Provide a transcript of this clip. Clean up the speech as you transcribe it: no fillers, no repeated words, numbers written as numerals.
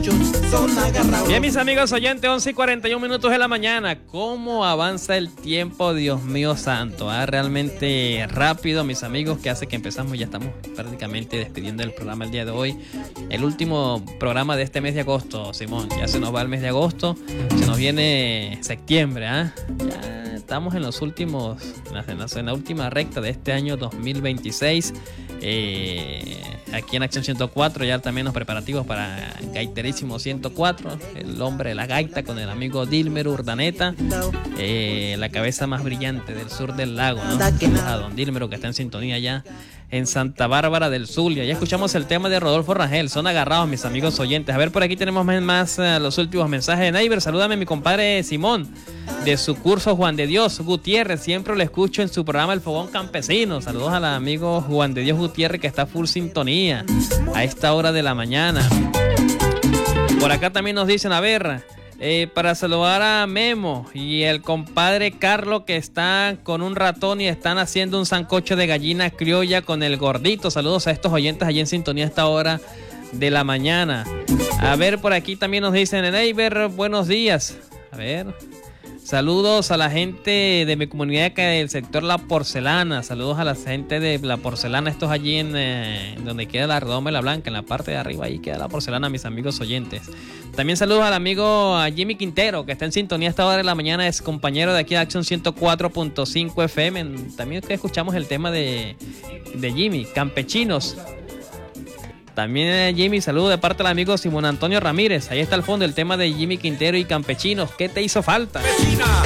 Bien, mis amigos oyentes, 11:41 de la mañana. ¿Cómo avanza el tiempo, Dios mío santo? Realmente rápido, mis amigos, que hace que empezamos, ya estamos prácticamente despidiendo el programa el día de hoy. El último programa de este mes de agosto, Simón. Ya se nos va el mes de agosto, se nos viene septiembre, Ya estamos en los últimos, en la última recta de este año 2026. Aquí en Acción 104 ya también los preparativos para Gaiterísimo 104, el hombre de la gaita con el amigo Dilmer Urdaneta, la cabeza más brillante del sur del lago, ¿no? A don Dilmer, que está en sintonía ya en Santa Bárbara del Zulia. Ya escuchamos el tema de Rodolfo Rangel, son agarrados, mis amigos oyentes. A ver, por aquí tenemos más los últimos mensajes de Neighbor. Salúdame mi compadre Simón, de su curso Juan de Dios Gutiérrez, siempre lo escucho en su programa El Fogón Campesino. Saludos al amigo Juan de Dios Gutiérrez, que está full sintonía a esta hora de la mañana. Por acá también nos dicen, a ver, para saludar a Memo y el compadre Carlos, que están con un ratón y están haciendo un sancocho de gallina criolla con el gordito. Saludos a estos oyentes allí en sintonía a esta hora de la mañana. A ver, por aquí también nos dicen, Neighbor, buenos días. A ver, saludos a la gente de mi comunidad que del sector La Porcelana. Saludos a la gente de La Porcelana. Estos allí en donde queda la Redoma y la Blanca, en la parte de arriba, ahí queda La Porcelana, mis amigos oyentes. También saludos al amigo Jimmy Quintero, que está en sintonía a esta hora de la mañana, es compañero de aquí de Acción 104.5 FM. También que escuchamos el tema de Jimmy, Campechinos. También Jimmy, saludo de parte del amigo Simón Antonio Ramírez. Ahí está al fondo el tema de Jimmy Quintero y Campechinos. ¿Qué te hizo falta?